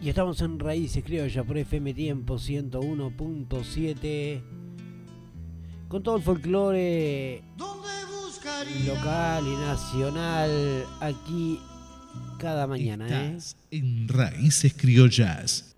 Y estamos en Raíces Criollas por FM Tiempo 101.7 con todo el folclore local y nacional aquí cada mañana. Estás en Raíces Criollas.